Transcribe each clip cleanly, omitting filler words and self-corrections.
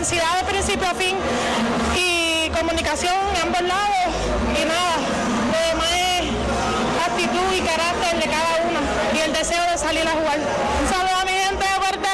intensidad de principio a fin y comunicación en ambos lados y nada, lo demás es actitud y carácter de cada uno y el deseo de salir a jugar. Un saludo a mi gente de Puerto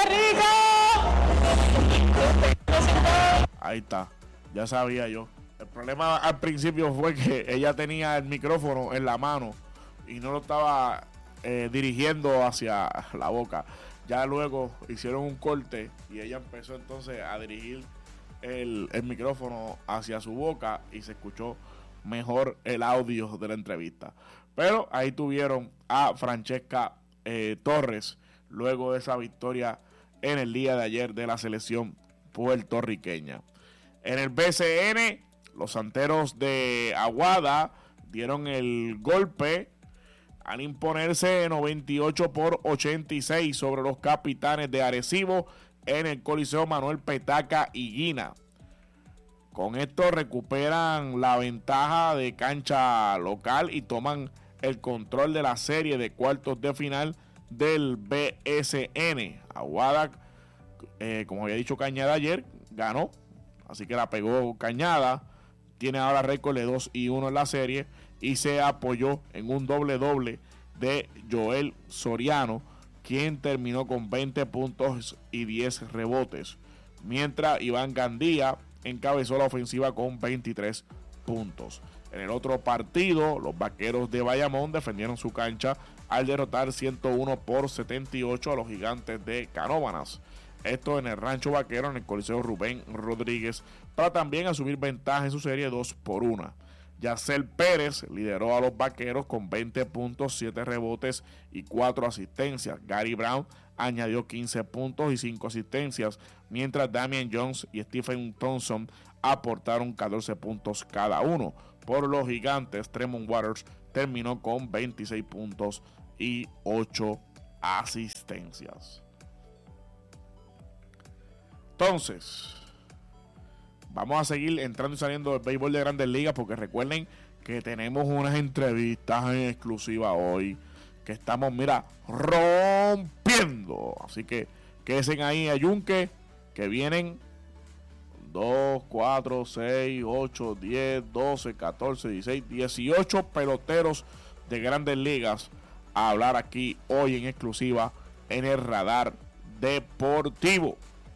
Rico. Ahí está, ya sabía yo. El problema al principio fue que ella tenía el micrófono en la mano y no lo estaba dirigiendo hacia la boca. Ya luego hicieron un corte y ella empezó entonces a dirigir el micrófono hacia su boca y se escuchó mejor el audio de la entrevista. Pero ahí tuvieron a Francesca Torres luego de esa victoria en el día de ayer de la selección puertorriqueña. En el BCN, los Santeros de Aguada dieron el golpe al imponerse 98-86 sobre los Capitanes de Arecibo en el Coliseo Manuel Petaca Higuina. Con esto recuperan la ventaja de cancha local y toman el control de la serie de cuartos de final del BSN. Aguada, como había dicho Cañada ayer, ganó, así que la pegó Cañada. Tiene ahora récord de 2-1 en la serie y se apoyó en un doble-doble de Joel Soriano, quien terminó con 20 puntos y 10 rebotes, mientras Iván Gandía encabezó la ofensiva con 23 puntos. En el otro partido, los Vaqueros de Bayamón defendieron su cancha al derrotar 101-78 a los Gigantes de Canóvanas. Esto en el Rancho Vaquero, en el Coliseo Rubén Rodríguez, para también asumir ventaja en su serie 2-1. Yacel Pérez lideró a los Vaqueros con 20 puntos, 7 rebotes y 4 asistencias. Gary Brown añadió 15 puntos y 5 asistencias, mientras Damian Jones y Stephen Thompson aportaron 14 puntos cada uno. Por los Gigantes, Tremont Waters terminó con 26 puntos y 8 asistencias. Entonces, vamos a seguir entrando y saliendo del béisbol de Grandes Ligas, porque recuerden que tenemos unas entrevistas en exclusiva hoy que estamos, mira, rompiendo. Así que quédense ahí a Yunque, que vienen 2, 4, 6, 8, 10, 12, 14, 16, 18 peloteros de Grandes Ligas a hablar aquí hoy en exclusiva en el Radar Deportivo.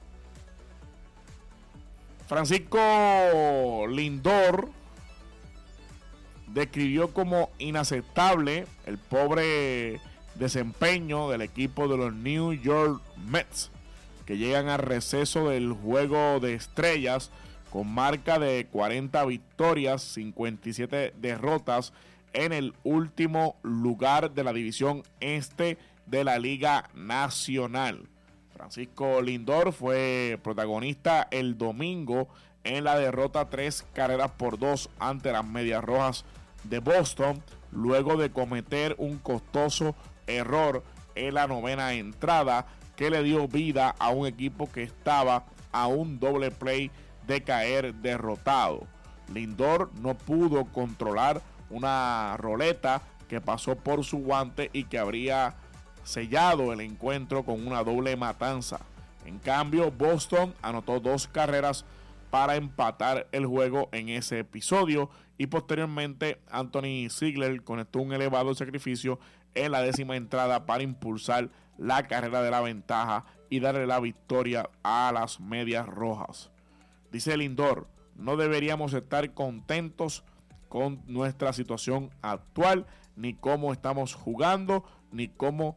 Francisco Lindor describió como inaceptable el pobre desempeño del equipo de los New York Mets, que llegan al receso del juego de estrellas con marca de 40 victorias, 57 derrotas en el último lugar de la división este de la Liga Nacional. Francisco Lindor fue protagonista el domingo en la derrota 3-2 ante las Medias Rojas de Boston, luego de cometer un costoso error en la novena entrada que le dio vida a un equipo que estaba a un doble play de caer derrotado. Lindor no pudo controlar una roleta que pasó por su guante y que habría sellado el encuentro con una doble matanza. En cambio, Boston anotó 2 carreras para empatar el juego en ese episodio y posteriormente Anthony Ziegler conectó un elevado sacrificio en la 10ª entrada para impulsar la carrera de la ventaja y darle la victoria a las Medias Rojas. Dice Lindor: no deberíamos estar contentos con nuestra situación actual, ni cómo estamos jugando, ni cómo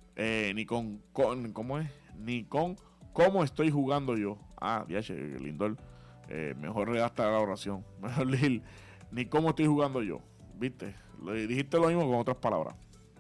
cómo estoy jugando yo. Lindor, mejor redacta la oración. Mejor ni cómo estoy jugando yo. ¿Viste? Dijiste lo mismo con otras palabras.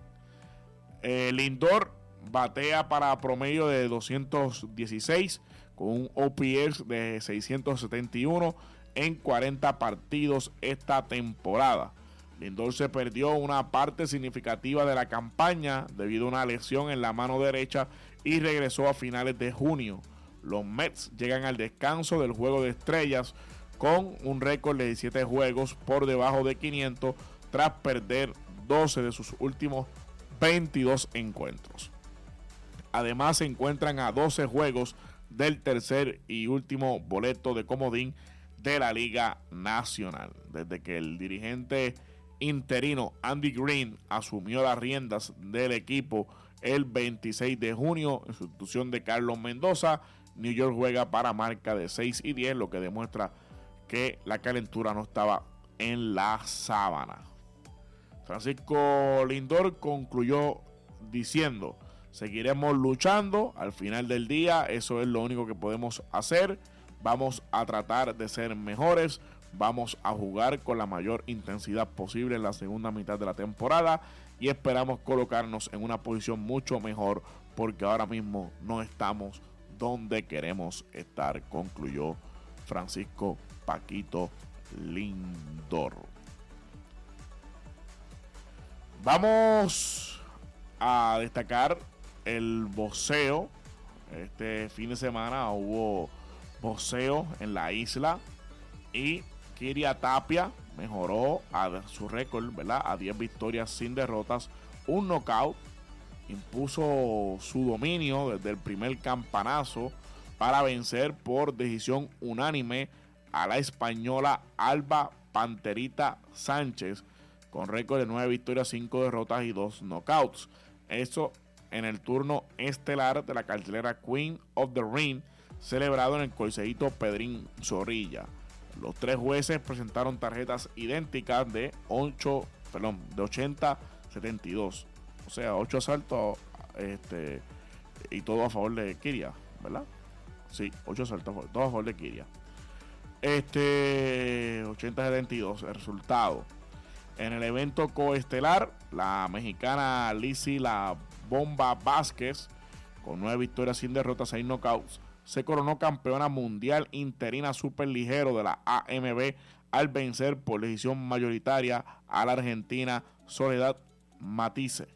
Lindor batea para promedio de 216 con un OPS de 671 en 40 partidos esta temporada. Lindor se perdió una parte significativa de la campaña debido a una lesión en la mano derecha y regresó a finales de junio. Los Mets llegan al descanso del juego de estrellas con un récord de 17 juegos por debajo de 500 tras perder 12 de sus últimos 22 encuentros. Además se encuentran a 12 juegos del tercer y último boleto de comodín de la Liga Nacional. Desde que el dirigente interino Andy Green asumió las riendas del equipo el 26 de junio en sustitución de Carlos Mendoza, New York juega para marca de 6-10, lo que demuestra que la calentura no estaba en la sábana. Francisco Lindor concluyó diciendo: seguiremos luchando, al final del día eso es lo único que podemos hacer, vamos a tratar de ser mejores, vamos a jugar con la mayor intensidad posible en la segunda mitad de la temporada y esperamos colocarnos en una posición mucho mejor porque ahora mismo no estamos donde queremos estar, concluyó Francisco Paquito Lindor. Vamos a destacar el boxeo. Este fin de semana hubo boxeo en la isla y Kiria Tapia mejoró a su récord, ¿verdad? A 10 victorias sin derrotas, un knockout. Impuso su dominio desde el primer campanazo para vencer por decisión unánime a la española Alba Panterita Sánchez con récord de 9 victorias, 5 derrotas y 2 knockouts. Eso en el turno estelar de la cartelera Queen of the Ring, celebrado en el Coliseíto Pedrín Zorrilla. Los tres jueces presentaron tarjetas idénticas de 80-72. O sea, 8 asaltos y todo a favor de Kiria, ¿verdad? Sí, 8 asaltos, todo a favor de Kiria. 80-72 el resultado. En el evento coestelar, la mexicana Lizzy La Bomba Vázquez, con 9 victorias sin derrotas, 6 knockouts, se coronó campeona mundial interina superligero de la AMB al vencer por decisión mayoritaria a la argentina Soledad Matisse.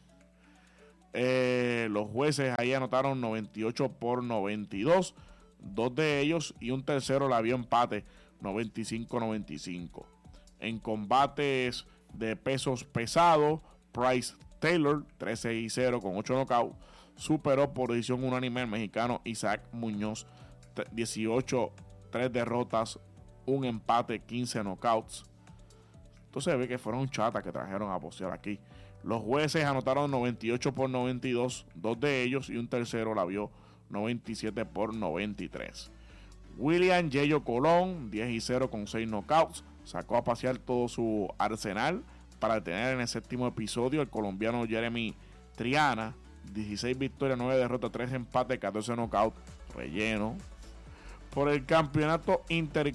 Los jueces ahí anotaron 98-92, 2 de ellos y un tercero la vio empate 95-95. En combates de pesos pesados, Price Taylor 13-0 con 8 knockouts superó por decisión unánime al mexicano Isaac Muñoz 18, 3 derrotas, un empate, 15 knockouts. Entonces ve que fueron chatas que trajeron a boxear aquí. Los jueces anotaron 98-92, 2 de ellos y un tercero la vio 97-93. William Yello Colón 10-0 con 6 knockouts, sacó a pasear todo su arsenal para detener en el séptimo episodio el colombiano Jeremy Triana. 16 victorias, 9 derrotas, 3 empates, 14 knockouts, relleno. Por el campeonato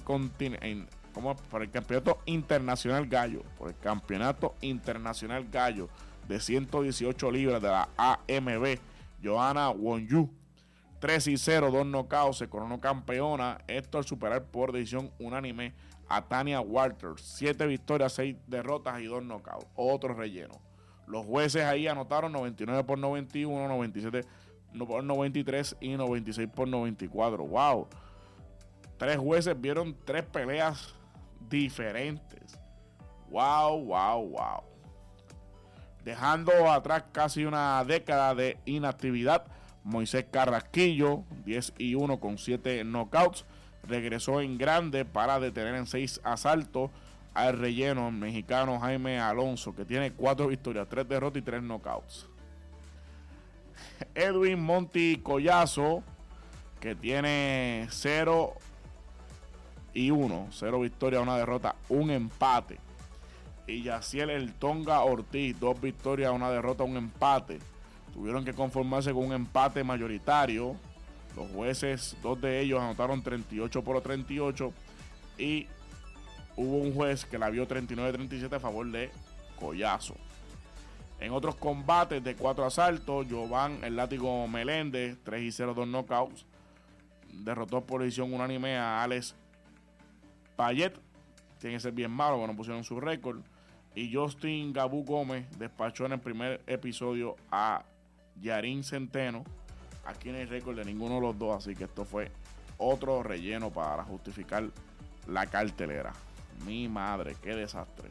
internacional gallo. Por el campeonato internacional gallo de 118 libras de la AMB, Johanna Wonju 3-0, 2 knockouts, se coronó campeona. Esto al superar por decisión unánime a Tanya Walters. 7 victorias, 6 derrotas y 2 knockouts. Otro relleno. Los jueces ahí anotaron 99-91, 97-93 y 96-94. ¡Wow! 3 jueces vieron 3 peleas diferentes. ¡Wow! Dejando atrás casi una década de inactividad, Moisés Carrasquillo, 10-1 con 7 knockouts, regresó en grande para detener en 6 asaltos al relleno mexicano Jaime Alonso, que tiene 4 victorias, 3 derrotas y 3 knockouts. Edwin Monty Collazo, que tiene 0-1, 0 victorias, 1 derrota, 1 empate. Y Yaciel El Tonga Ortiz, 2 victorias, 1 derrota, 1 empate. Tuvieron que conformarse con un empate mayoritario. Los jueces, 2 de ellos anotaron 38-38 y hubo un juez que la vio 39-37 a favor de Collazo. En otros combates de 4 asaltos, Jovan El Látigo Meléndez, 3-0, 2 knockouts, derrotó por decisión unánime a Alex Payet. Tiene que ser bien malo, bueno, pusieron su récord. Y Justin Gabú Gómez despachó en el primer episodio a Yarin Centeno. Aquí no hay récord de ninguno de los dos, así que esto fue otro relleno para justificar la cartelera. Mi madre, qué desastre.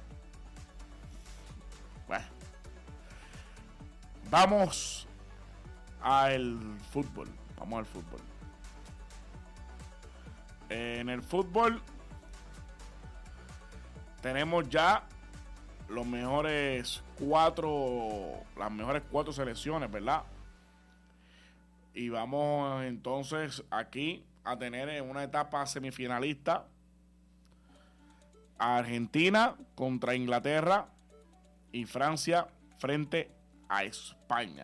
Bueno, vamos al fútbol. En el fútbol tenemos ya las mejores cuatro selecciones, ¿verdad? Y vamos entonces aquí a tener en una etapa semifinalista a Argentina contra Inglaterra y Francia frente a España.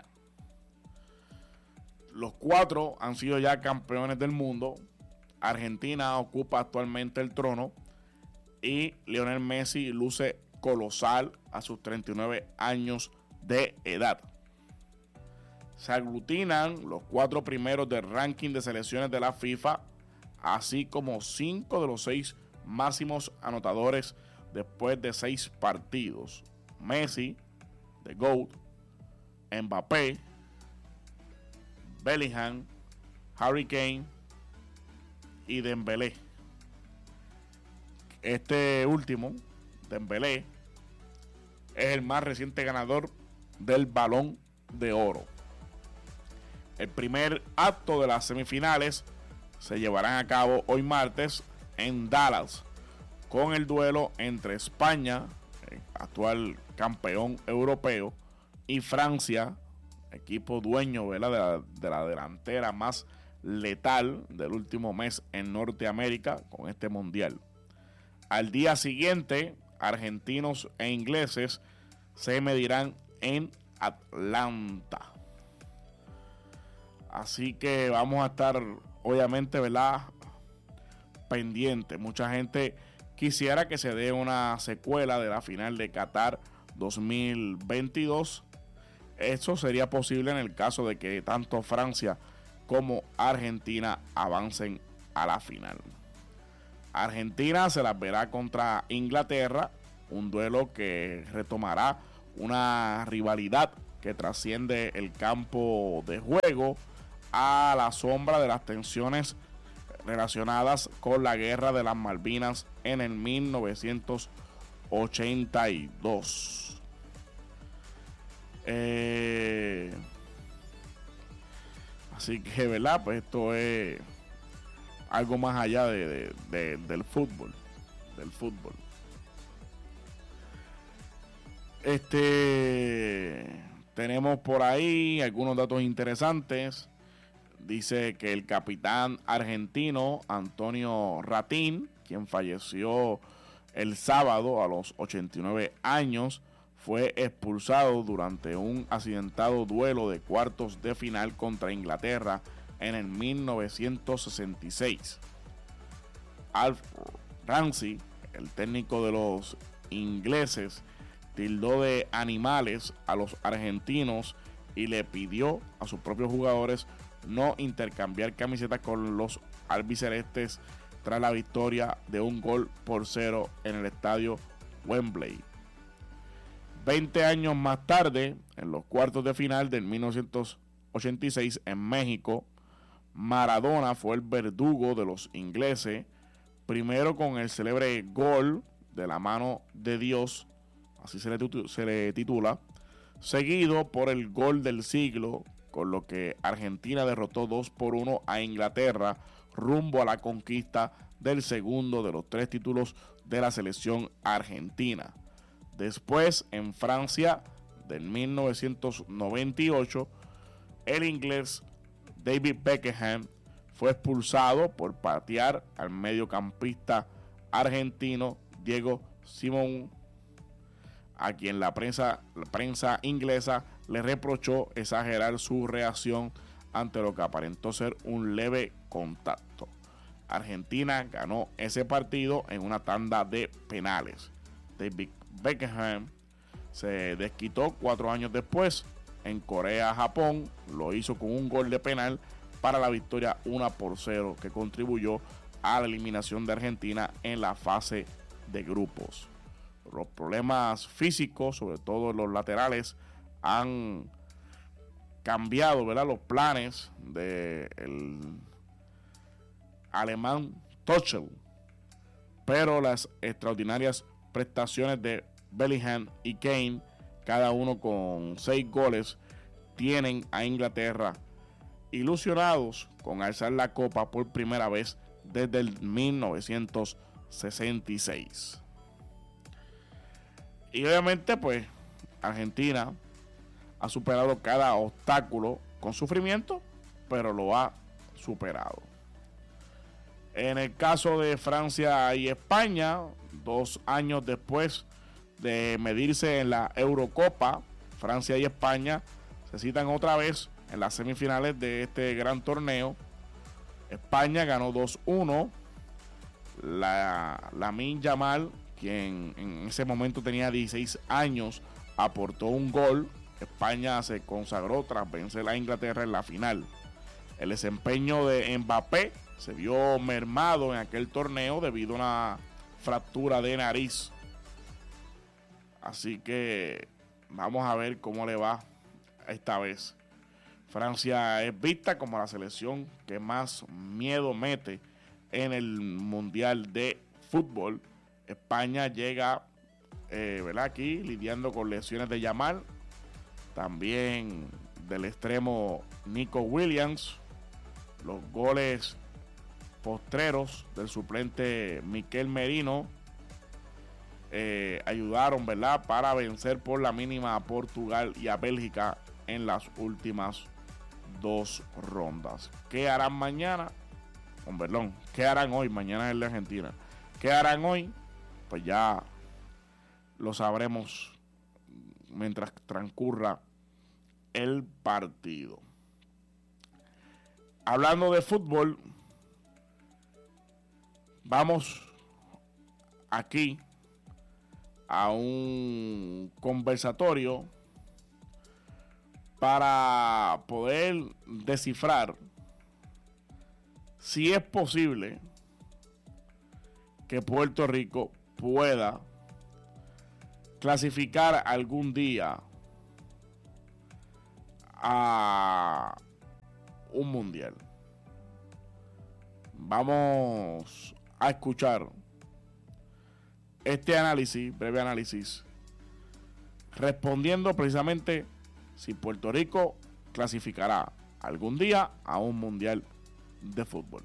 Los cuatro han sido ya campeones del mundo. Argentina ocupa actualmente el trono y Lionel Messi luce colosal a sus 39 años de edad. Se aglutinan los cuatro primeros del ranking de selecciones de la FIFA, así como 5 de los 6 máximos anotadores después de 6 partidos. Messi, The GOAT, Mbappé, Bellingham, Harry Kane y Dembélé. Este último, Dembélé, es el más reciente ganador del Balón de Oro. El primer acto de las semifinales se llevarán a cabo hoy martes en Dallas, con el duelo entre España, actual campeón europeo, y Francia, equipo dueño, ¿verdad?, de la delantera más letal del último mes en Norteamérica con este mundial. Al día siguiente, argentinos e ingleses se medirán en Atlanta. Así que vamos a estar, obviamente, ¿verdad?, pendiente. Mucha gente quisiera que se dé una secuela de la final de Qatar 2022. Eso sería posible en el caso de que tanto Francia como Argentina avancen a la final. Argentina se las verá contra Inglaterra, un duelo que retomará una rivalidad que trasciende el campo de juego a la sombra de las tensiones relacionadas con la guerra de las Malvinas en el 1982. Así que, ¿verdad? Pues esto es algo más allá del fútbol. Tenemos por ahí algunos datos interesantes. Dice que el capitán argentino Antonio Ratín, quien falleció el sábado a los 89 años, fue expulsado durante un accidentado duelo de cuartos de final contra Inglaterra en el 1966. Alf Ramsey, el técnico de los ingleses, tildó de animales a los argentinos y le pidió a sus propios jugadores no intercambiar camisetas con los albicelestes tras la victoria de 1-0 en el estadio Wembley. 20 años más tarde, en los cuartos de final del 1986 en México, Maradona fue el verdugo de los ingleses, primero con el célebre gol de la mano de Dios, así se le titula, seguido por el gol del siglo, con lo que Argentina derrotó 2-1 a Inglaterra rumbo a la conquista del segundo de los 3 títulos de la selección argentina. Después, en Francia, del 1998, el inglés David Beckham fue expulsado por patear al mediocampista argentino Diego Simón, a quien la prensa inglesa le reprochó exagerar su reacción ante lo que aparentó ser un leve contacto. Argentina ganó ese partido en una tanda de penales. David Beckham se desquitó 4 años después en Corea-Japón, lo hizo con un gol de penal para la victoria 1-0 que contribuyó a la eliminación de Argentina en la fase de grupos. Los problemas físicos, sobre todo en los laterales, han cambiado, ¿verdad?, los planes del alemán Tuchel, pero las extraordinarias prestaciones de Bellingham y Kane, cada uno con 6 goles, tienen a Inglaterra ilusionados con alzar la copa por primera vez desde el 1966. Y obviamente pues Argentina ha superado cada obstáculo con sufrimiento, pero lo ha superado. En el caso de Francia y España, 2 años después de medirse en la Eurocopa, Francia y España se citan otra vez en las semifinales de este gran torneo. España ganó 2-1. Lamine Yamal, quien en ese momento tenía 16 años, aportó un gol. España se consagró tras vencer a Inglaterra en la final. El desempeño de Mbappé se vio mermado en aquel torneo debido a una fractura de nariz. Así que vamos a ver cómo le va esta vez. Francia es vista como la selección que más miedo mete en el Mundial de Fútbol. España llega aquí lidiando con lesiones de Yamal, también del extremo Nico Williams. Los goles postreros del suplente Mikel Merino ayudaron, para vencer por la mínima a Portugal y a Bélgica en las últimas 2 rondas. ¿Qué harán mañana? ¿Qué harán hoy? Mañana es la Argentina. ¿Qué harán hoy? Pues ya lo sabremos mientras transcurra el partido. Hablando de fútbol, vamos aquí a un conversatorio para poder descifrar si es posible que Puerto Rico pueda clasificar algún día a un mundial. Vamos a escuchar este análisis, breve análisis, respondiendo precisamente si Puerto Rico clasificará algún día a un mundial de fútbol.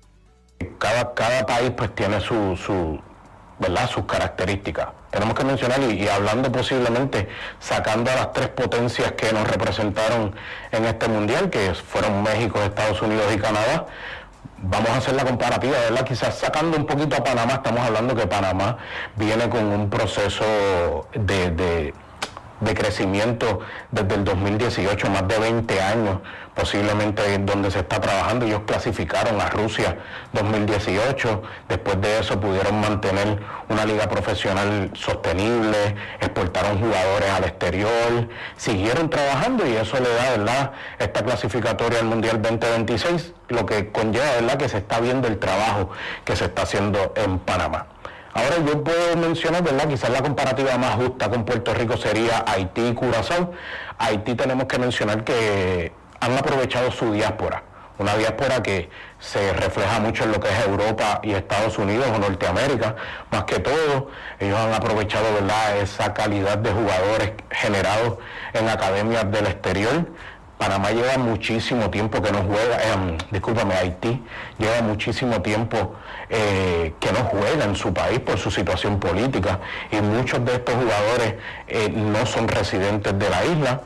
Cada país pues tiene sus características. Tenemos que mencionar, y hablando posiblemente, sacando a las 3 potencias que nos representaron en este mundial, que fueron México, Estados Unidos y Canadá. Vamos a hacer la comparativa, quizás sacando un poquito a Panamá. Estamos hablando que Panamá viene con un proceso de crecimiento desde el 2018, más de 20 años posiblemente donde se está trabajando. Ellos clasificaron a Rusia 2018, después de eso pudieron mantener una liga profesional sostenible, exportaron jugadores al exterior, siguieron trabajando, y eso le da, esta clasificatoria al Mundial 2026, lo que conlleva, que se está viendo el trabajo que se está haciendo en Panamá. Ahora yo puedo mencionar, quizás la comparativa más justa con Puerto Rico sería Haití y Curazao. Haití tenemos que mencionar que han aprovechado su diáspora, una diáspora que se refleja mucho en lo que es Europa y Estados Unidos o Norteamérica, más que todo. Ellos han aprovechado, esa calidad de jugadores generados en academias del exterior. Panamá lleva muchísimo tiempo que no juega, Haití lleva muchísimo tiempo que no juega en su país por su situación política, y muchos de estos jugadores no son residentes de la isla.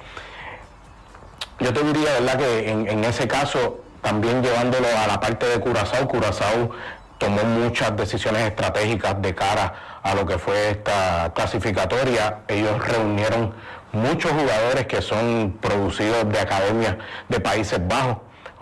Yo te diría, que en ese caso, también llevándolo a la parte de Curazao tomó muchas decisiones estratégicas de cara a lo que fue esta clasificatoria. Ellos reunieron muchos jugadores que son producidos de academias de Países Bajos,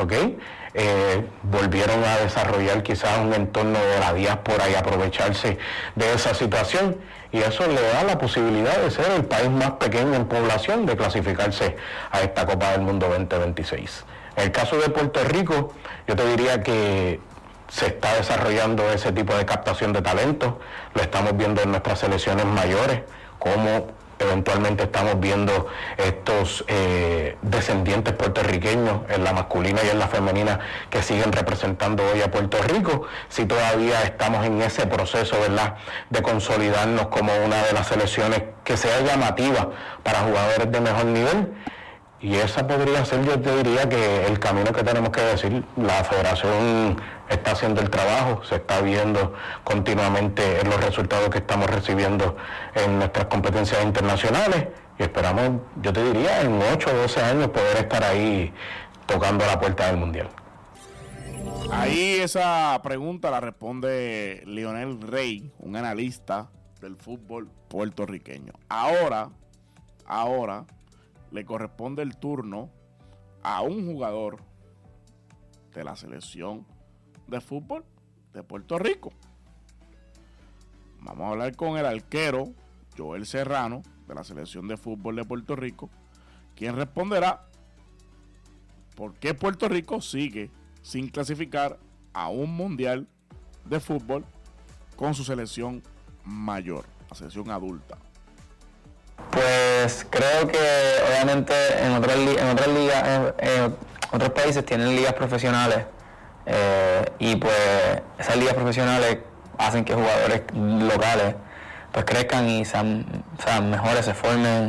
volvieron a desarrollar quizás un entorno de la diáspora y aprovecharse de esa situación, y eso le da la posibilidad de ser el país más pequeño en población de clasificarse a esta Copa del Mundo 2026. En el caso de Puerto Rico, yo te diría que se está desarrollando ese tipo de captación de talento. Lo estamos viendo en nuestras selecciones mayores, como eventualmente estamos viendo estos descendientes puertorriqueños en la masculina y en la femenina que siguen representando hoy a Puerto Rico. Si todavía estamos en ese proceso, de consolidarnos como una de las selecciones que sea llamativa para jugadores de mejor nivel. Y esa podría ser, yo te diría, que el camino que tenemos que decir. La Federación está haciendo el trabajo, se está viendo continuamente en los resultados que estamos recibiendo en nuestras competencias internacionales y esperamos, yo te diría, en 8 o 12 años poder estar ahí tocando la puerta del Mundial. Ahí esa pregunta la responde Lionel Rey, un analista del fútbol puertorriqueño. Ahora le corresponde el turno a un jugador de la selección de fútbol de Puerto Rico. Vamos a hablar con el arquero Joel Serrano de la selección de fútbol de Puerto Rico, quien responderá por qué Puerto Rico sigue sin clasificar a un mundial de fútbol con su selección mayor, la selección adulta. Pues creo que obviamente en otras ligas, otros países tienen ligas profesionales y pues esas ligas profesionales hacen que jugadores locales pues crezcan y sean mejores, se formen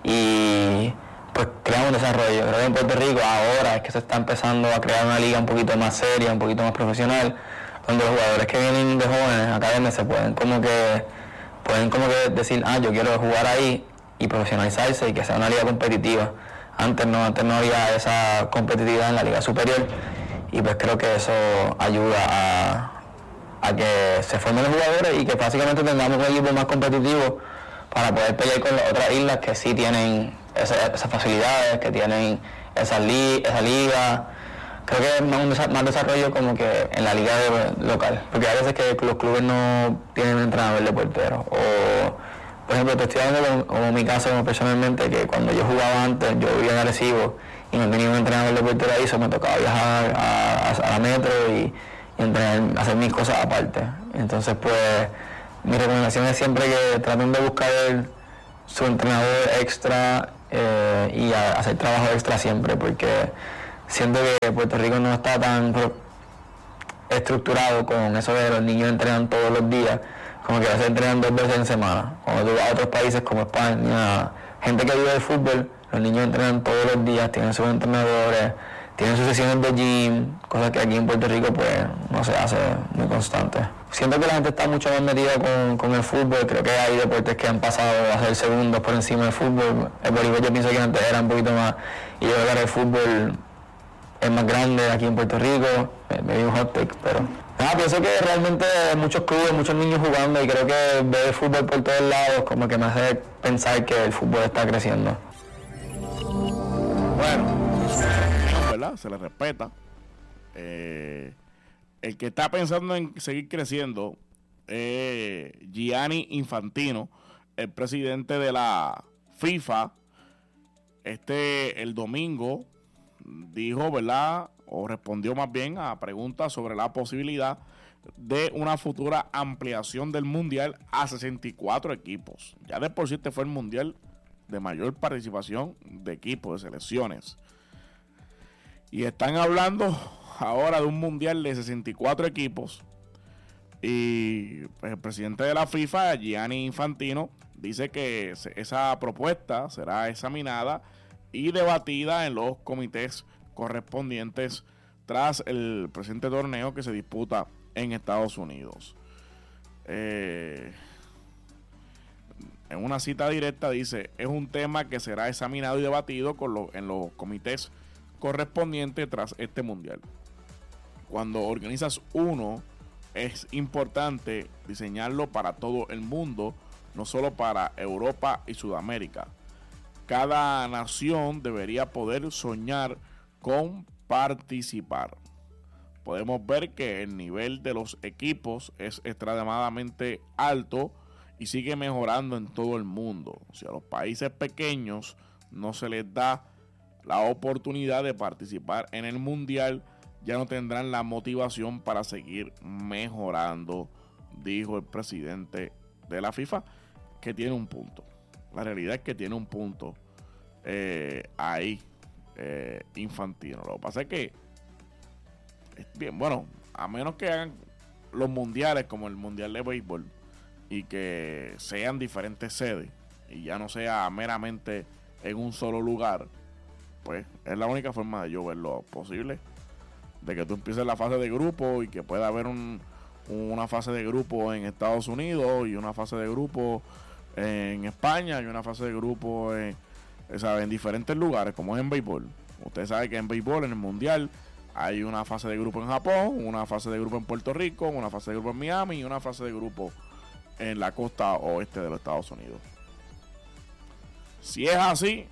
y pues crean un desarrollo. Creo que en Puerto Rico ahora es que se está empezando a crear una liga un poquito más seria, un poquito más profesional, donde los jugadores que vienen de jóvenes academias se pueden como que decir, yo quiero jugar ahí y profesionalizarse y que sea una liga competitiva. Antes no había esa competitividad en la liga superior y pues creo que eso ayuda a que se formen los jugadores y que básicamente tengamos un equipo más competitivo para poder pelear con las otras islas que sí tienen esas facilidades, que tienen esa liga. Creo que es más desarrollo como que en la liga local, porque a veces que los clubes no tienen un entrenador de portero. O, por ejemplo, te estoy hablando como mi caso personalmente, que cuando yo jugaba antes, yo vivía en Arecibo y no tenía un entrenador de portero ahí, eso me tocaba viajar a la metro y entrenar, hacer mis cosas aparte. Entonces, pues, mi recomendación es siempre que traten de buscar su entrenador extra y hacer trabajo extra siempre, porque siento que Puerto Rico no está tan estructurado con eso de los niños entrenan todos los días, como que a veces entrenan 2 veces en semana. Cuando tú vas a otros países como España, gente que vive del fútbol, los niños entrenan todos los días, tienen sus entrenadores, tienen sus sesiones de gym, cosas que aquí en Puerto Rico pues no se hace muy constante. Siento que la gente está mucho más metida con el fútbol. Creo que hay deportes que han pasado a ser segundos por encima del fútbol. El voleibol yo pienso que antes era un poquito más, y yo creo que ahora el fútbol es más grande aquí en Puerto Rico. Me di un hot take, pero pienso que realmente muchos clubes, muchos niños jugando, y creo que ver el fútbol por todos lados como que me hace pensar que el fútbol está creciendo. Bueno, ¿verdad? Se le respeta. El que está pensando en seguir creciendo es Gianni Infantino, el presidente de la FIFA. El domingo dijo, ¿verdad? O respondió más bien a preguntas sobre la posibilidad de una futura ampliación del mundial a 64 equipos. Ya de por sí este fue el mundial de mayor participación de equipos, de selecciones. Y están hablando ahora de un mundial de 64 equipos. Y pues, el presidente de la FIFA, Gianni Infantino, dice que esa propuesta será examinada y debatida en los comités correspondientes tras el presente torneo que se disputa en Estados Unidos. En una cita directa dice: es un tema que será examinado y debatido en los comités correspondientes tras este mundial. Cuando organizas uno, es importante diseñarlo para todo el mundo, no solo para Europa y Sudamérica. Cada nación debería poder soñar con participar. Podemos ver que el nivel de los equipos es extremadamente alto y sigue mejorando en todo el mundo. O sea, a los países pequeños no se les da la oportunidad de participar en el mundial, ya no tendrán la motivación para seguir mejorando, dijo el presidente de la FIFA, que tiene un punto. La realidad es que tiene un punto ahí, Infantino. Lo que pasa es que, bien, bueno, a menos que hagan los mundiales como el mundial de béisbol y que sean diferentes sedes y ya no sea meramente en un solo lugar, pues es la única forma de yo ver lo posible de que tú empieces la fase de grupo y que pueda haber una fase de grupo en Estados Unidos y una fase de grupo en España y una fase de grupo en diferentes lugares, como es en béisbol. Usted sabe que en béisbol, en el mundial, hay una fase de grupo en Japón, una fase de grupo en Puerto Rico, una fase de grupo en Miami y una fase de grupo en la costa oeste de los Estados Unidos. Si es así,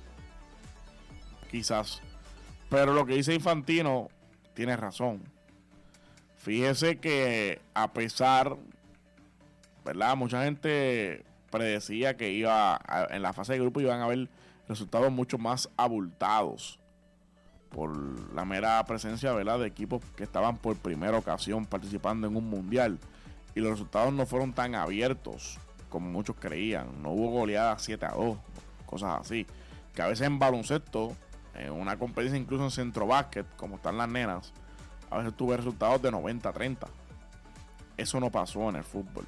quizás. Pero lo que dice Infantino tiene razón. Fíjese que a pesar, ¿verdad? Mucha gente predecía que en la fase de grupo iban a haber resultados mucho más abultados por la mera presencia, ¿verdad?, de equipos que estaban por primera ocasión participando en un mundial, y los resultados no fueron tan abiertos como muchos creían. No hubo goleadas 7-2, cosas así, que a veces en baloncesto, en una competencia incluso en centro básquet, como están las nenas, a veces tuve resultados de 90-30. Eso no pasó en el fútbol.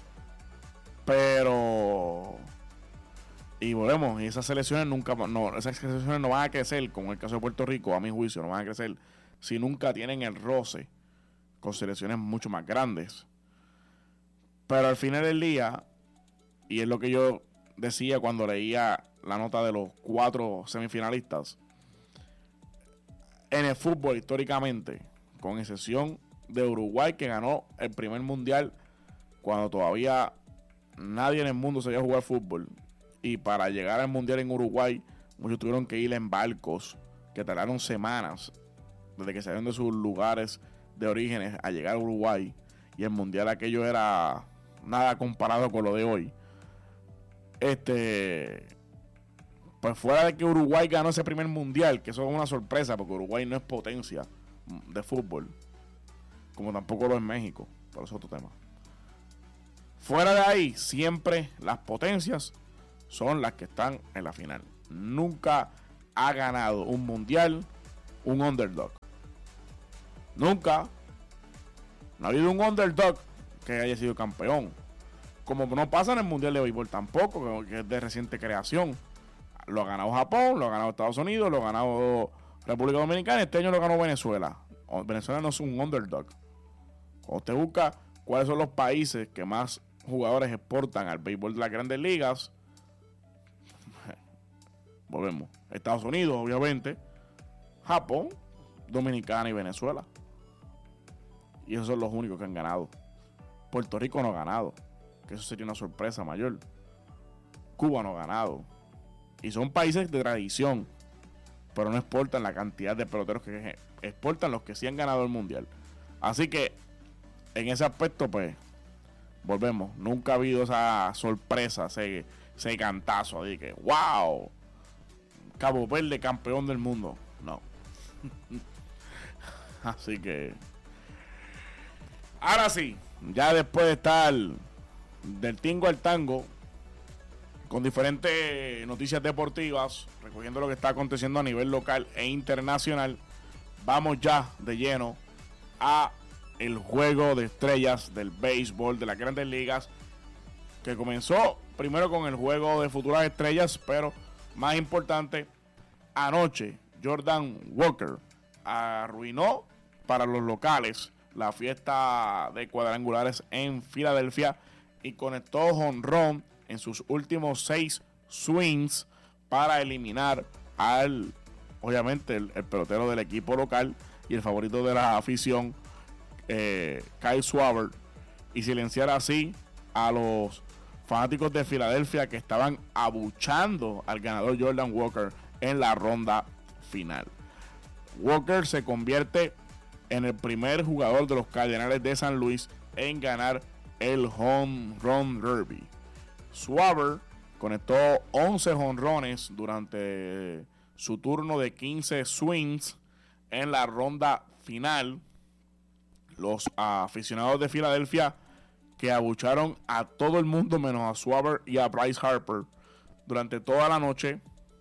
Pero, y volvemos, y esas selecciones esas selecciones no van a crecer, como el caso de Puerto Rico, a mi juicio, no van a crecer si nunca tienen el roce con selecciones mucho más grandes. Pero al final del día, y es lo que yo decía cuando leía la nota de los 4 semifinalistas, en el fútbol históricamente, con excepción de Uruguay, que ganó el primer mundial cuando todavía nadie en el mundo sabía jugar fútbol, y para llegar al mundial en Uruguay muchos tuvieron que ir en barcos que tardaron semanas desde que salieron de sus lugares de orígenes a llegar a Uruguay, y el mundial aquello era nada comparado con lo de hoy. Pues fuera de que Uruguay ganó ese primer mundial, que eso es una sorpresa porque Uruguay no es potencia de fútbol, como tampoco lo es México, pero es otro tema. Fuera de ahí, siempre las potencias son las que están en la final. Nunca ha ganado un mundial un underdog. Nunca. No ha habido un underdog que haya sido campeón. Como no pasa en el mundial de béisbol tampoco, que es de reciente creación. Lo ha ganado Japón, lo ha ganado Estados Unidos, lo ha ganado República Dominicana. Este año lo ganó Venezuela. Venezuela no es un underdog. Cuando usted busca cuáles son los países que más jugadores exportan al béisbol de las grandes ligas, volvemos. Estados Unidos, obviamente, Japón, Dominicana y Venezuela. Y esos son los únicos que han ganado. Puerto Rico no ha ganado, que eso sería una sorpresa mayor. Cuba no ha ganado. Y son países de tradición, pero no exportan la cantidad de peloteros que exportan los que sí han ganado el mundial. Así que en ese aspecto, pues, volvemos. Nunca ha habido esa sorpresa, ese cantazo de que ¡wow! Cabo Verde campeón del mundo. No. Así que ahora sí, ya después de estar del tingo al tango con diferentes noticias deportivas, recogiendo lo que está aconteciendo a nivel local e internacional, vamos ya de lleno a el juego de estrellas del béisbol de las grandes ligas, que comenzó primero con el juego de futuras estrellas, pero más importante, anoche Jordan Walker arruinó para los locales la fiesta de cuadrangulares en Filadelfia y conectó jonrón en sus últimos 6 swings para eliminar obviamente el pelotero del equipo local y el favorito de la afición, Kyle Schwarber, y silenciar así a los fanáticos de Filadelfia que estaban abuchando al ganador Jordan Walker en la ronda final. Walker se convierte en el primer jugador de los Cardenales de San Luis en ganar el Home Run Derby. Schwarber conectó 11 jonrones durante su turno de 15 swings en la ronda final. Los aficionados de Filadelfia, que abucharon a todo el mundo menos a Schwarber y a Bryce Harper durante toda la noche.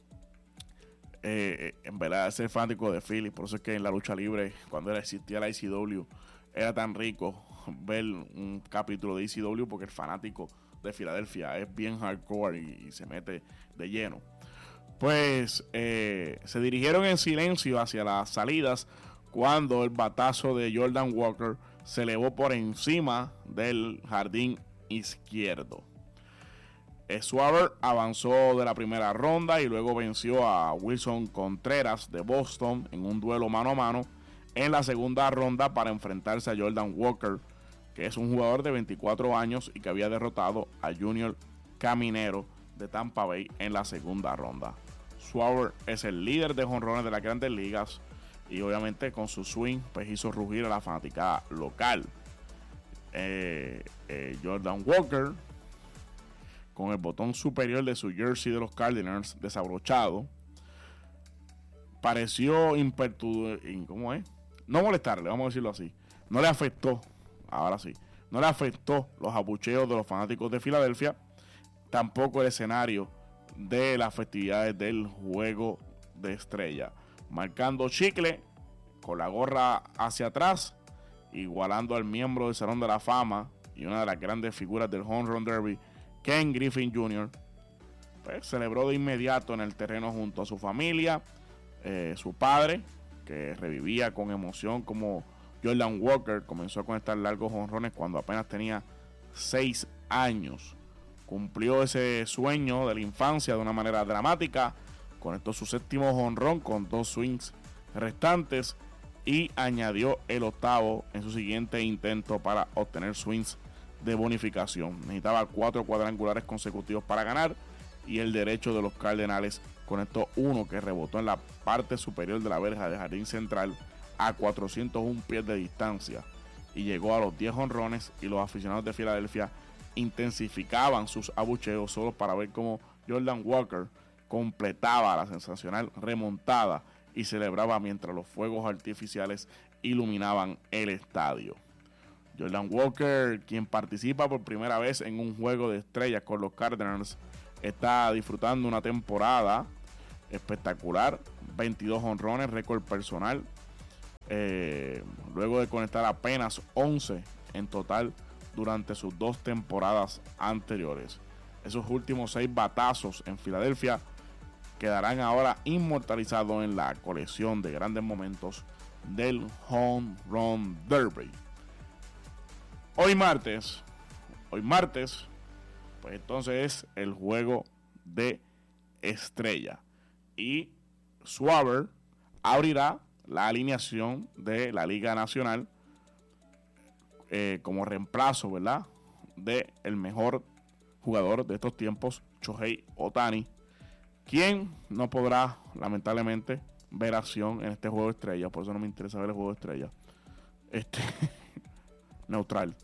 En verdad, ser fanático de Philly, por eso es que en la lucha libre, cuando existía la ECW, era tan rico ver un capítulo de ECW, porque el fanático de Filadelfia es bien hardcore y se mete de lleno. Pues se dirigieron en silencio hacia las salidas cuando el batazo de Jordan Walker se elevó por encima del jardín izquierdo. Schwarber avanzó de la primera ronda y luego venció a Wilson Contreras de Boston en un duelo mano a mano en la segunda ronda para enfrentarse a Jordan Walker, que es un jugador de 24 años y que había derrotado a Junior Caminero de Tampa Bay en la segunda ronda. Schwarber es el líder de jonrones de las Grandes Ligas y obviamente con su swing pues hizo rugir a la fanaticada local. Jordan Walker, con el botón superior de su jersey de los Cardinals desabrochado, pareció no molestarle, vamos a decirlo así. No le afectó, ahora sí, no le afectó los abucheos de los fanáticos de Filadelfia, tampoco el escenario de las festividades del Juego de Estrella, marcando chicle con la gorra hacia atrás, igualando al miembro del Salón de la Fama y una de las grandes figuras del Home Run Derby, Ken Griffey Jr. Pues celebró de inmediato en el terreno junto a su familia, su padre, que revivía con emoción como Jordan Walker comenzó a conectar largos jonrones cuando apenas tenía 6 años. Cumplió ese sueño de la infancia de una manera dramática, conectó su séptimo jonrón con 2 swings restantes y añadió el octavo en su siguiente intento para obtener swings de bonificación. Necesitaba 4 cuadrangulares consecutivos para ganar y el derecho de los Cardenales conectó uno que rebotó en la parte superior de la verja del jardín central a 401 pies de distancia y llegó a los 10 jonrones, y los aficionados de Filadelfia intensificaban sus abucheos solo para ver cómo Jordan Walker completaba la sensacional remontada y celebraba mientras los fuegos artificiales iluminaban el estadio. Jordan Walker, quien participa por primera vez en un Juego de Estrellas con los Cardinals, está disfrutando una temporada espectacular, 22 jonrones, récord personal, luego de conectar apenas 11 en total durante sus 2 temporadas anteriores. Esos últimos 6 batazos en Filadelfia quedarán ahora inmortalizados en la colección de grandes momentos del Home Run Derby. Hoy martes, pues entonces es el Juego de Estrella y Schwarber abrirá la alineación de la Liga Nacional como reemplazo, ¿verdad?, de el mejor jugador de estos tiempos, Shohei Ohtani, quien no podrá lamentablemente ver acción en este Juego de Estrella. Por eso no me interesa ver el Juego de Estrella. Neutral.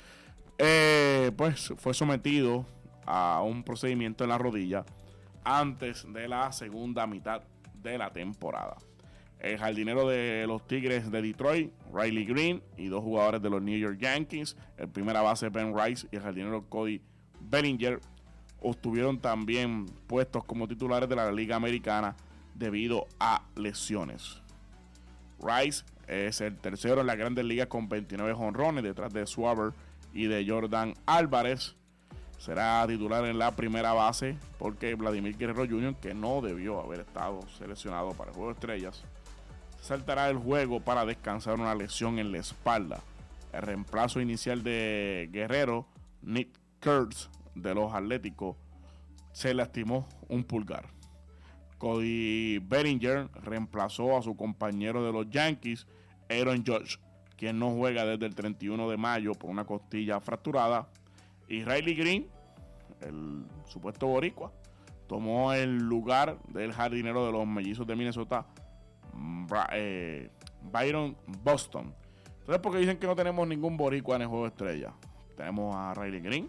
Pues fue sometido a un procedimiento en la rodilla antes de la segunda mitad de la temporada. El jardinero de los Tigres de Detroit, Riley Green, y 2 jugadores de los New York Yankees, el primera base Ben Rice y el jardinero Cody Bellinger, obtuvieron también puestos como titulares de la Liga Americana debido a lesiones. Rice es el tercero en las Grandes Ligas con 29 jonrones, detrás de Schwarber y de Jordan Álvarez. Será titular en la primera base porque Vladimir Guerrero Jr., que no debió haber estado seleccionado para el Juego de Estrellas, saltará el juego para descansar una lesión en la espalda. El reemplazo inicial de Guerrero, Nick Kurtz de los Atléticos, se lastimó un pulgar. Cody Bellinger reemplazó a su compañero de los Yankees, Aaron Judge, quien no juega desde el 31 de mayo por una costilla fracturada. Y Riley Green, el supuesto boricua, tomó el lugar del jardinero de los Mellizos de Minnesota, Byron Buxton. Entonces, ¿por qué dicen que no tenemos ningún boricua en el Juego de Estrella? Tenemos a Riley Green.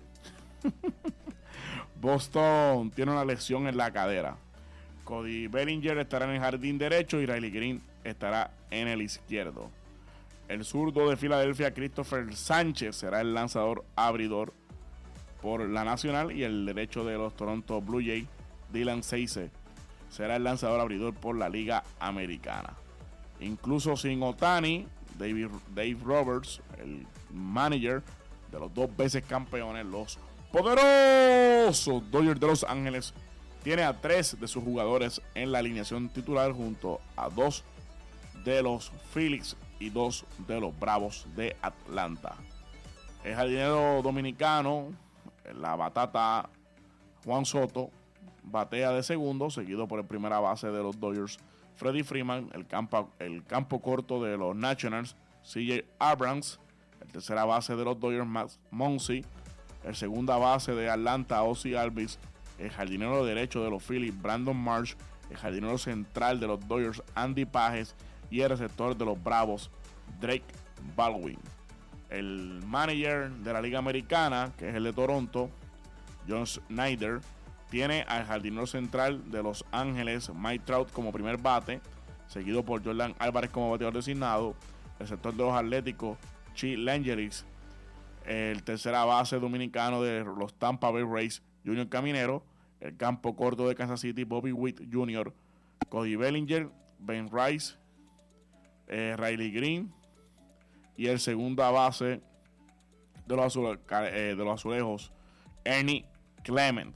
Boston tiene una lesión en la cadera. Cody Bellinger estará en el jardín derecho y Riley Green estará en el izquierdo. El zurdo de Filadelfia, Christopher Sánchez, será el lanzador abridor por la Nacional, y el derecho de los Toronto Blue Jays, Dylan Cease, será el lanzador abridor por la Liga Americana. Incluso sin Ohtani, Dave Roberts, el manager de los 2 veces campeones, los poderosos Dodgers de Los Ángeles, tiene a 3 de sus jugadores en la alineación titular junto a 2 de los Phillies y 2 de los Bravos de Atlanta. El jardinero dominicano, la batata Juan Soto, batea de segundo, seguido por el primera base de los Dodgers, Freddie Freeman. El campo corto de los Nationals, CJ Abrams. El tercera base de los Dodgers, Max Muncy. El segunda base de Atlanta, Ozzie Albies. El jardinero derecho de los Phillies, Brandon Marsh. El jardinero central de los Dodgers, Andy Pages. Y el receptor de los Bravos, Drake Baldwin. El manager de la Liga Americana, que es el de Toronto, John Schneider, tiene al jardinero central de Los Ángeles, Mike Trout, como primer bate, seguido por Jordan Álvarez como bateador designado. El sector de los Atléticos, Chi Langelis. El tercera base dominicano de los Tampa Bay Rays, Junior Caminero. El campo corto de Kansas City, Bobby Witt Jr., Cody Bellinger, Ben Rice, Riley Green. Y el segunda base de los Azulejos, Ernie Clement.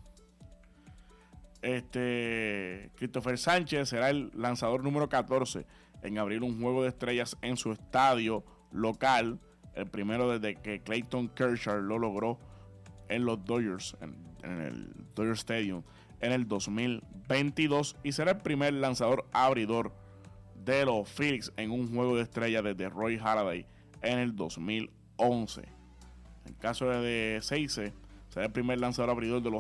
Christopher Sánchez será el lanzador número 14 en abrir un juego de estrellas en su estadio local, el primero desde que Clayton Kershaw lo logró en los Dodgers, en el Dodger Stadium en el 2022, y será el primer lanzador abridor de los Phillies en un juego de estrellas desde Roy Halladay en el 2011. En caso de Seize, será el primer lanzador abridor de los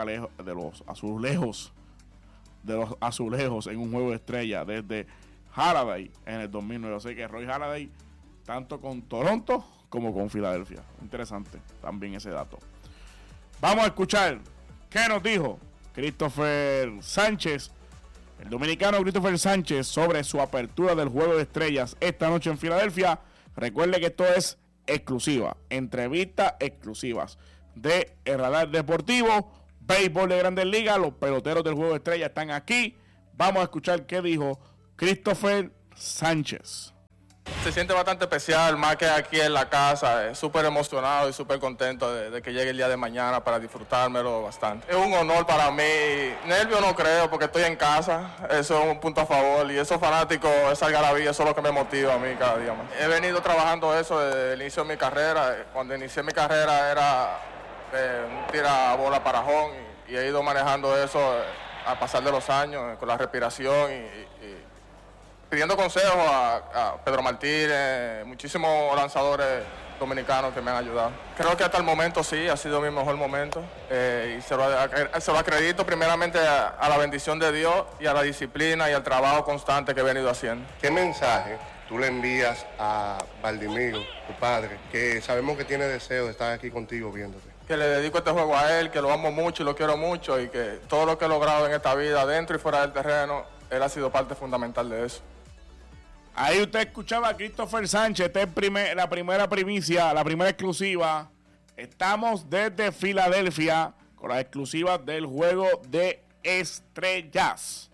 azulejos en un juego de estrella desde Halladay en el 2009. Así que Roy Halladay, tanto con Toronto como con Filadelfia. Interesante también ese dato. Vamos a escuchar qué nos dijo Christopher Sánchez, el dominicano Christopher Sánchez, sobre su apertura del juego de estrellas esta noche en Filadelfia. Recuerde que esto es exclusiva, entrevistas exclusivas de El Radar Deportivo, béisbol de Grandes Ligas. Los peloteros del juego de estrellas están aquí. Vamos a escuchar qué dijo Christopher Sánchez. Se siente bastante especial, más que aquí en la casa, súper emocionado y súper contento de que llegue el día de mañana para disfrutármelo bastante. Es un honor para mí, nervio no creo porque estoy en casa, eso es un punto a favor, y esos fanáticos, esa algarabía, eso es lo que me motiva a mí cada día más. He venido trabajando eso desde el inicio de mi carrera. Cuando inicié mi carrera era un tira bola para home, y he ido manejando eso a pasar de los años con la respiración y pidiendo consejos a Pedro Martínez, muchísimos lanzadores dominicanos que me han ayudado. Creo que hasta el momento sí, ha sido mi mejor momento, y se lo acredito primeramente a la bendición de Dios y a la disciplina y al trabajo constante que he venido haciendo. ¿Qué mensaje tú le envías a Valdimiro, tu padre, que sabemos que tiene deseo de estar aquí contigo viéndote? Que le dedico este juego a él, que lo amo mucho y lo quiero mucho, y que todo lo que he logrado en esta vida, dentro y fuera del terreno, él ha sido parte fundamental de eso. Ahí usted escuchaba a Christopher Sánchez. Esta es la primera primicia, la primera exclusiva. Estamos desde Filadelfia con las exclusivas del juego de estrellas.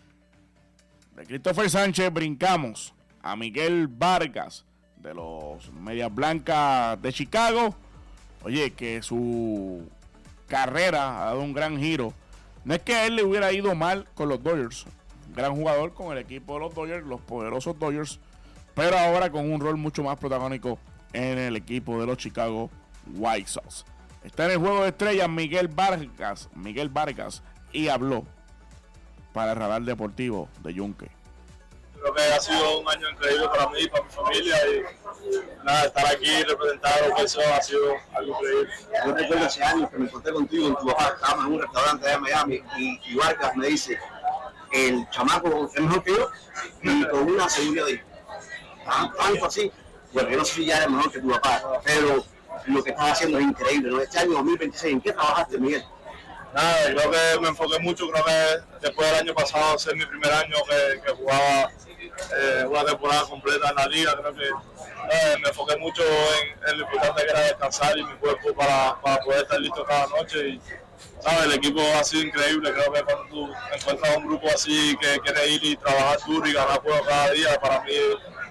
De Christopher Sánchez brincamos a Miguel Vargas de los Medias Blancas de Chicago. Oye, que su carrera ha dado un gran giro. No es que a él le hubiera ido mal con los Dodgers. Gran jugador con el equipo de los Dodgers, los poderosos Dodgers, pero ahora con un rol mucho más protagónico en el equipo de los Chicago White Sox. Está en el juego de estrellas Miguel Vargas, y habló para el Radar Deportivo de Yunque. Creo que ha sido un año increíble para mí y para mi familia, y nada, estar aquí representado, eso ha sido algo increíble. Yo recuerdo ese año que me encontré contigo en tu papá, estábamos en un restaurante de Miami, y Vargas me dice: el chamaco es mejor que yo, y con una seguridad de tanto así. Bueno, yo no sé si ya eres mejor que tu papá, pero lo que estás haciendo es increíble, ¿no? Este año 2026, ¿en qué trabajaste, Miguel? Nada, creo que me enfoqué mucho. Creo que después del año pasado, ser mi primer año que jugaba una temporada completa en la liga, creo que me enfoqué mucho en lo importante que era descansar y mi cuerpo para poder estar listo cada noche. Y ¿sabes? El equipo ha sido increíble. Creo que cuando tú encuentras un grupo así que quiere ir y trabajar duro y ganar juegos cada día, para mí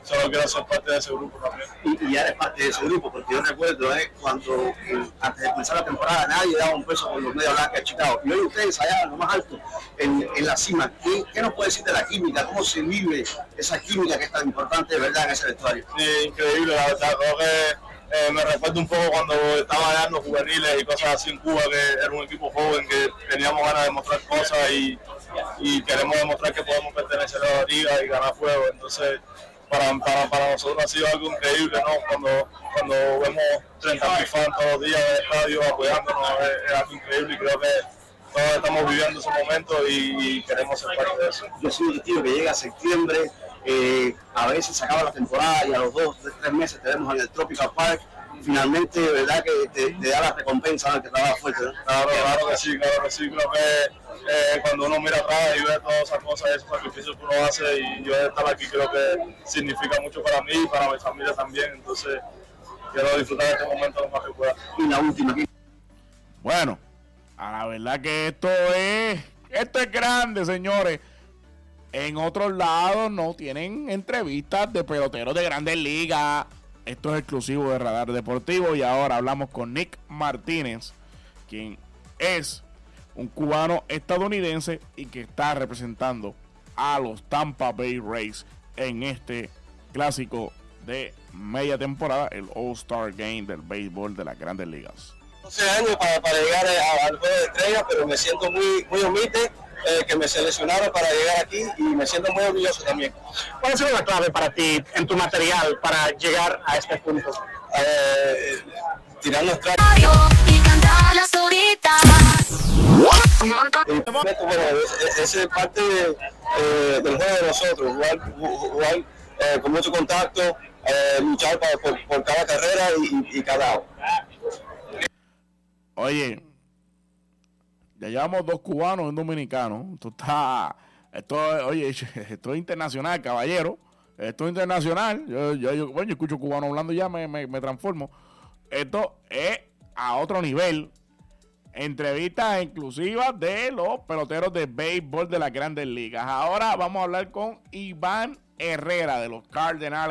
solo quiero ser parte de ese grupo también. Y ya eres parte de ese grupo, porque yo recuerdo cuando antes de comenzar la temporada nadie daba un peso por los Medias Blancas de Chicago. Y hoy ustedes allá en lo más alto, en la cima, ¿qué nos puede decir de la química? ¿Cómo se vive esa química que es tan importante de verdad en ese vestuario? Sí, increíble, la verdad. Creo que me recuerdo un poco cuando estaba allá en los juveniles y cosas así en Cuba, que era un equipo joven, que teníamos ganas de mostrar cosas y queremos demostrar que podemos pertenecer a la liga y ganar juegos. Entonces, para nosotros ha sido algo increíble, ¿no? Cuando vemos 30.000 fans todos los días en el estadio apoyándonos, es algo increíble y creo que todos estamos viviendo ese momento y queremos ser parte de eso. Yo soy un tío que llega a septiembre, a veces se acaba la temporada y a los 2-3 meses te vemos en el Tropical Park. Finalmente, de verdad que te da la recompensa, ¿no? Que trabaja fuerte, ¿no? Claro que sí. Creo que cuando uno mira atrás y ve todas esas cosas, esos sacrificios que uno hace, y yo estar aquí creo que significa mucho para mí y para mi familia también. Entonces, quiero disfrutar de este momento lo más que pueda. Y la última. Bueno, a la verdad que esto es grande, señores. En otros lados no tienen entrevistas de peloteros de Grandes Ligas. Esto es exclusivo de Radar Deportivo. Y ahora hablamos con Nick Martínez, quien es un cubano estadounidense y que está representando a los Tampa Bay Rays en este clásico de media temporada, el All-Star Game del béisbol de las Grandes Ligas. 12 años para llegar al juego de estrellas, pero me siento muy humilde que me seleccionaron para llegar aquí y me siento muy orgulloso también. ¿Cuál ha sido la clave para ti en tu material para llegar a este punto? Tirar los tracks. Y cantar las horitas. Bueno, esa es parte del juego de nosotros, jugar con mucho contacto, luchar por cada carrera y cada out. Oye, ya llevamos 2 cubanos y un dominicano. Oye, esto es internacional, caballero. Esto es internacional. Yo escucho cubano hablando y ya me transformo. Esto es a otro nivel. Entrevistas exclusivas de los peloteros de béisbol de las Grandes Ligas. Ahora vamos a hablar con Iván Herrera de los Cardenales.